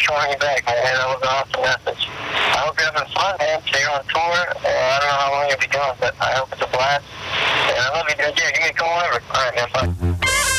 calling you back, man. That was an awesome message. I hope you're having fun, man. So you're on tour. I don't know how long you'll be gone, but I hope it's a blast.